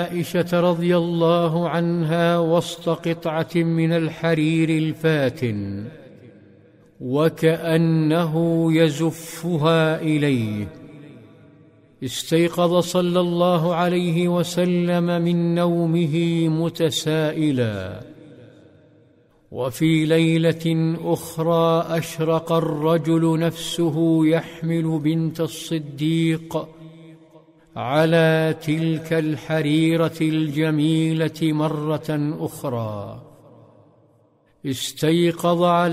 عائشة رضي الله عنها وسط قطعة من الحرير الفاتن وكأنه يزفها إليه. استيقظ صلى الله عليه وسلم من نومه متسائلا. وفي ليلة أخرى أشرق الرجل نفسه يحمل بنت الصديق على تلك الحريرة الجميلة مرة أخرى. استيقظ على